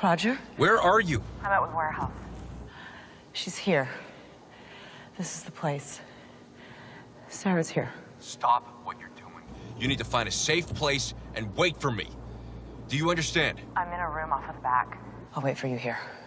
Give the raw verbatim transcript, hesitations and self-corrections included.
Roger? Where are you? I'm out with Warehouse. She's here. This is the place. Sarah's here. Stop what you're doing. You need to find a safe place and wait for me. Do you understand? I'm in a room off of the back. I'll wait for you here.